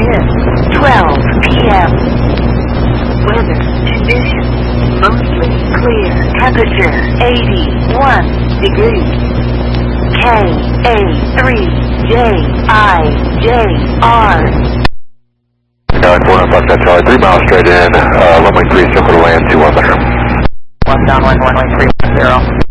is 12 p.m. Weather conditions mostly clear. Temperature 81 degrees. KA3JIJR. Guy 495 Charlie, 3 miles straight in, runway 3, circle to land, 21 bedroom. 1 downwind, runway 310.